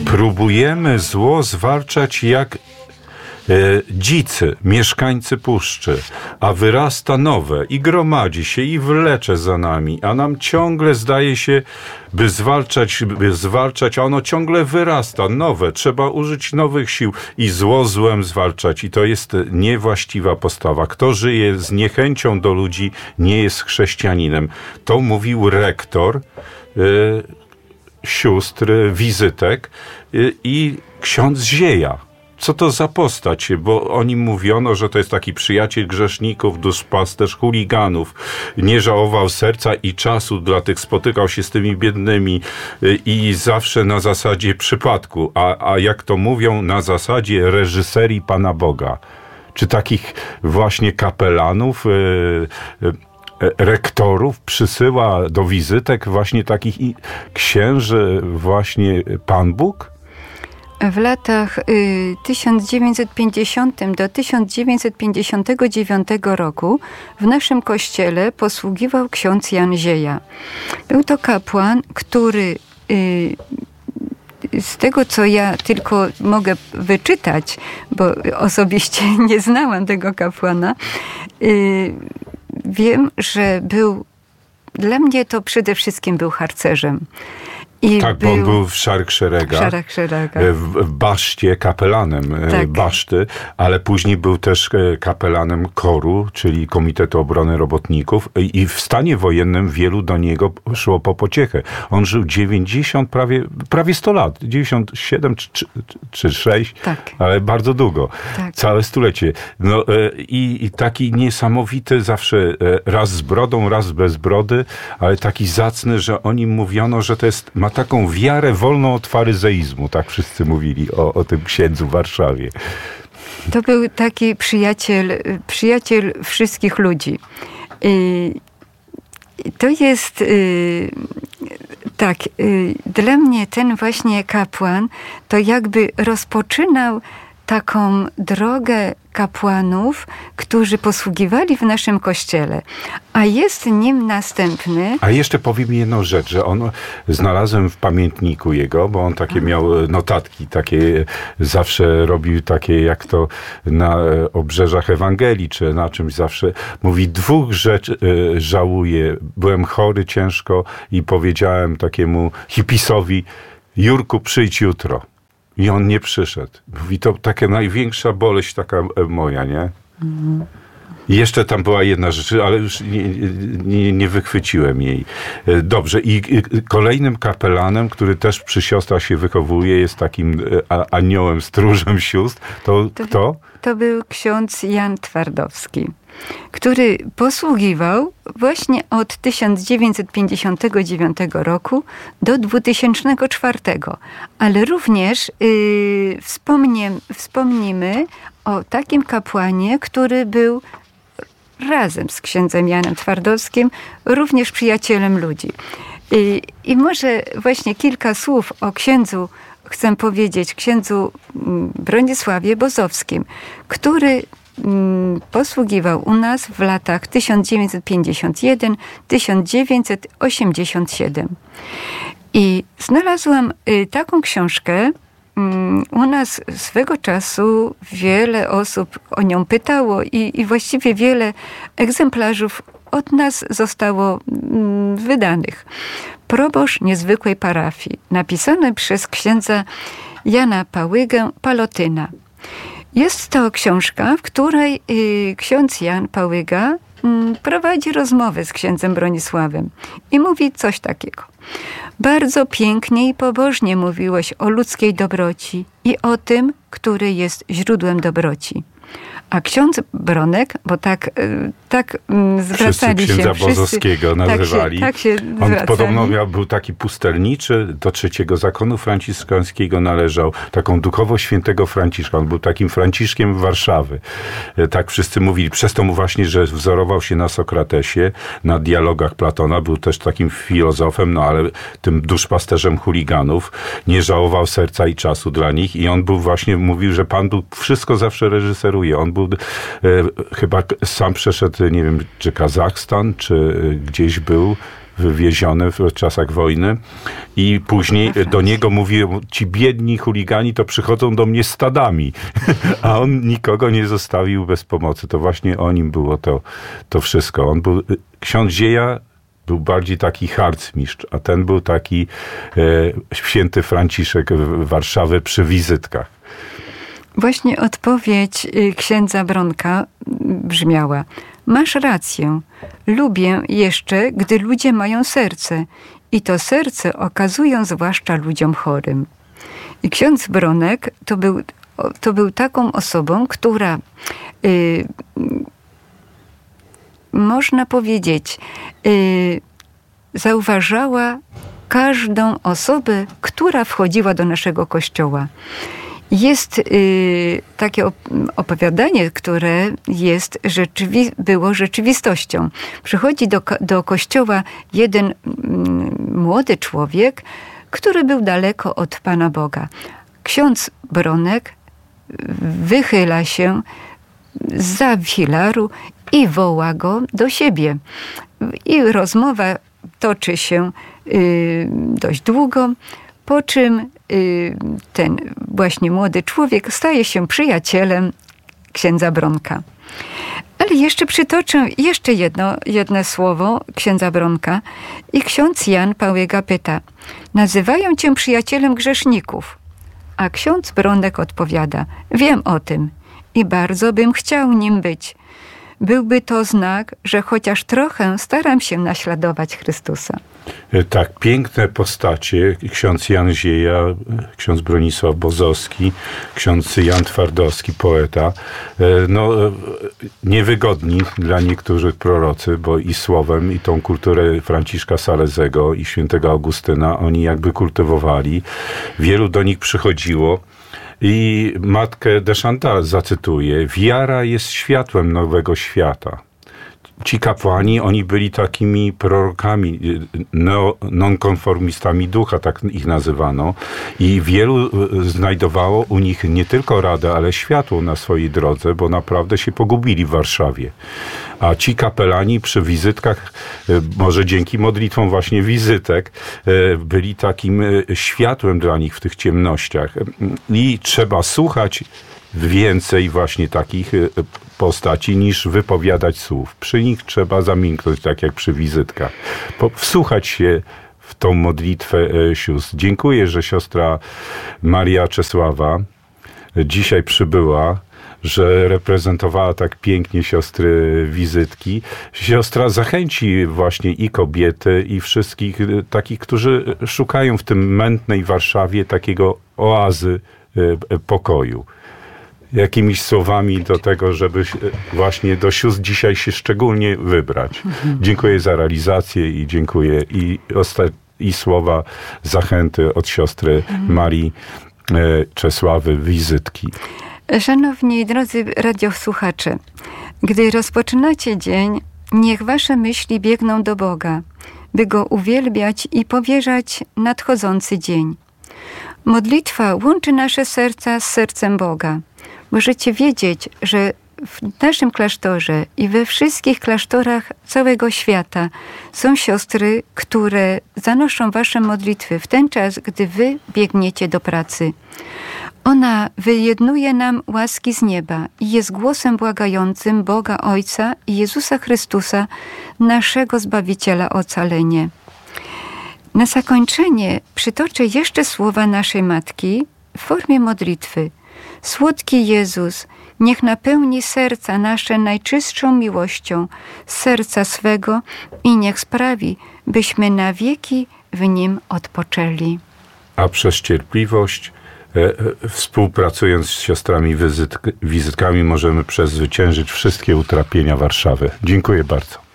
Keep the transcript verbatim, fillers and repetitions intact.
Próbujemy zło zwalczać jak dzicy, mieszkańcy puszczy, a wyrasta nowe i gromadzi się i wlecze za nami, a nam ciągle zdaje się, by zwalczać, by zwalczać, a ono ciągle wyrasta, nowe, trzeba użyć nowych sił i zło złem zwalczać i to jest niewłaściwa postawa. Kto żyje z niechęcią do ludzi, nie jest chrześcijaninem. To mówił rektor y, sióstr Wizytek y, i ksiądz Zieja. Co to za postać? Bo o nim mówiono, że to jest taki przyjaciel grzeszników, duszpasterz, chuliganów. Nie żałował serca i czasu dla tych, spotykał się z tymi biednymi i zawsze na zasadzie przypadku. A, a jak to mówią, na zasadzie reżyserii Pana Boga. Czy takich właśnie kapelanów, yy, yy, rektorów przysyła do wizytek właśnie takich księży właśnie Pan Bóg? W latach y, tysiąc dziewięćset pięćdziesiątym do tysiąc dziewięćset pięćdziesiątego dziewiątego roku w naszym kościele posługiwał ksiądz Jan Zieja. Był to kapłan, który y, z tego, co ja tylko mogę wyczytać, bo osobiście nie znałam tego kapłana, y, wiem, że był, dla mnie to przede wszystkim był harcerzem. I tak, był, bo on był w szarych szeregach, szarach szeregach. W, w baszcie, kapelanem tak. baszty, ale później był też kapelanem koru, czyli Komitetu Obrony Robotników i w stanie wojennym wielu do niego szło po pociechę. On żył dziewięćdziesiąt, prawie, prawie sto lat, dziewięćdziesiąt siedem czy, czy sześć, tak. ale bardzo długo, tak. całe stulecie. No, i, i taki niesamowity zawsze, raz z brodą, raz bez brody, ale taki zacny, że o nim mówiono, że to jest ma taką wiarę wolną od faryzeizmu, tak wszyscy mówili o, o tym księdzu w Warszawie. To był taki przyjaciel, przyjaciel wszystkich ludzi. I to jest tak, dla mnie ten właśnie kapłan to jakby rozpoczynał taką drogę kapłanów, którzy posługiwali w naszym kościele. A jest nim następny... A jeszcze powiem mi jedną rzecz, że on znalazłem w pamiętniku jego, bo on takie miał notatki, takie zawsze robił takie, jak to na obrzeżach Ewangelii, czy na czymś zawsze. Mówi, dwóch rzeczy żałuję. Byłem chory ciężko i powiedziałem takiemu hipisowi, Jurku, przyjdź jutro. I on nie przyszedł. Mówi, to taka największa boleść taka moja, nie? Mhm. I jeszcze tam była jedna rzecz, ale już nie, nie, nie wychwyciłem jej. Dobrze. I kolejnym kapelanem, który też przy siostrach się wychowuje, jest takim aniołem, stróżem sióstr. To, to kto? To był ksiądz Jan Twardowski, który posługiwał właśnie od tysiąc dziewięćset pięćdziesiątego dziewiątego roku do dwutysięcznego czwartego. Ale również yy, wspomniem, wspomnimy o takim kapłanie, który był razem z księdzem Janem Twardowskim również przyjacielem ludzi. I, i może właśnie kilka słów o księdzu chcę powiedzieć, księdzu Bronisławie Bozowskim, który posługiwał u nas w latach tysiąc dziewięćset pięćdziesiąt jeden do tysiąc dziewięćset osiemdziesiąt siedem. I znalazłam taką książkę. U nas swego czasu wiele osób o nią pytało i, i właściwie wiele egzemplarzów od nas zostało wydanych. Proboszcz niezwykłej parafii, napisany przez księdza Jana Pałygę Palotyna. Jest to książka, w której y, ksiądz Jan Pałyga y, prowadzi rozmowę z księdzem Bronisławem i mówi coś takiego. Bardzo pięknie i pobożnie mówiłeś o ludzkiej dobroci i o tym, który jest źródłem dobroci. A ksiądz Bronek, bo tak, tak zwracali wszyscy się księdza wszyscy. Bozowskiego nazywali. Tak się, tak się On zwracali. podobno miał, był taki pustelniczy, do trzeciego zakonu franciszkańskiego należał, taką duchowość świętego Franciszka. On był takim Franciszkiem Warszawy. Tak wszyscy mówili. Przez to mu właśnie, że wzorował się na Sokratesie, na dialogach Platona. Był też takim filozofem, no ale tym duszpasterzem chuliganów. Nie żałował serca i czasu dla nich i on był właśnie, mówił, że Pan Bóg wszystko zawsze reżyseruje. On był, e, chyba sam przeszedł, nie wiem, czy Kazachstan, czy gdzieś był wywieziony w czasach wojny i później do niego mówił, ci biedni chuligani to przychodzą do mnie stadami, a on nikogo nie zostawił bez pomocy. To właśnie o nim było to, to wszystko. On był, ksiądz Zieja był bardziej taki harcmistrz, a ten był taki e, święty Franciszek Warszawy przy wizytkach. Właśnie odpowiedź księdza Bronka brzmiała: masz rację, lubię jeszcze, gdy ludzie mają serce i to serce okazują zwłaszcza ludziom chorym. I ksiądz Bronek to był, to był taką osobą, która y, można powiedzieć y, zauważała każdą osobę, która wchodziła do naszego kościoła. Jest y, takie opowiadanie, które jest rzeczywi- było rzeczywistością. Przychodzi do, do kościoła jeden y, młody człowiek, który był daleko od Pana Boga. Ksiądz Bronek wychyla się zza filaru i woła go do siebie. I rozmowa toczy się y, dość długo, po czym y, ten właśnie młody człowiek staje się przyjacielem księdza Bronka. Ale jeszcze przytoczę jeszcze jedno, jedno słowo księdza Bronka i ksiądz Jan Pałega pyta: nazywają cię przyjacielem grzeszników. A ksiądz Bronek odpowiada: wiem o tym i bardzo bym chciał nim być. Byłby to znak, że chociaż trochę staram się naśladować Chrystusa. Tak, piękne postacie. Ksiądz Jan Zieja, ksiądz Bronisław Bozowski, ksiądz Jan Twardowski, poeta. No, niewygodni dla niektórych prorocy, bo i słowem, i tą kulturę Franciszka Salezego i świętego Augustyna oni jakby kultywowali. Wielu do nich przychodziło. I matkę de Chantal zacytuję: wiara jest światłem nowego świata. Ci kapłani, oni byli takimi prorokami, neo, nonkonformistami ducha, tak ich nazywano. I wielu znajdowało u nich nie tylko radę, ale światło na swojej drodze, bo naprawdę się pogubili w Warszawie. A ci kapelani przy wizytkach, może dzięki modlitwom właśnie wizytek, byli takim światłem dla nich w tych ciemnościach. I trzeba słuchać więcej właśnie takich postaci niż wypowiadać słów. Przy nich trzeba zamilknąć, tak jak przy wizytkach. Wsłuchać się w tą modlitwę sióstr. Dziękuję, że siostra Maria Czesława dzisiaj przybyła, że reprezentowała tak pięknie siostry wizytki. Siostra zachęci właśnie i kobiety, i wszystkich takich, którzy szukają w tym mętnej Warszawie takiego oazy pokoju. Jakimiś słowami do tego, żeby właśnie do sióstr dzisiaj się szczególnie wybrać. Dziękuję za realizację i dziękuję i, osta- i słowa zachęty od siostry Marii Czesławy Wizytki. Szanowni drodzy radiosłuchacze, gdy rozpoczynacie dzień, niech wasze myśli biegną do Boga, by Go uwielbiać i powierzać nadchodzący dzień. Modlitwa łączy nasze serca z sercem Boga. Możecie wiedzieć, że w naszym klasztorze i we wszystkich klasztorach całego świata są siostry, które zanoszą wasze modlitwy w ten czas, gdy wy biegniecie do pracy. Ona wyjednuje nam łaski z nieba i jest głosem błagającym Boga Ojca i Jezusa Chrystusa, naszego Zbawiciela, o ocalenie. Na zakończenie przytoczę jeszcze słowa naszej Matki w formie modlitwy. Słodki Jezus, niech napełni serca nasze najczystszą miłością, serca swego i niech sprawi, byśmy na wieki w Nim odpoczęli. A przez cierpliwość, e, e, współpracując z siostrami wizytk- wizytkami, możemy przezwyciężyć wszystkie utrapienia Warszawy. Dziękuję bardzo.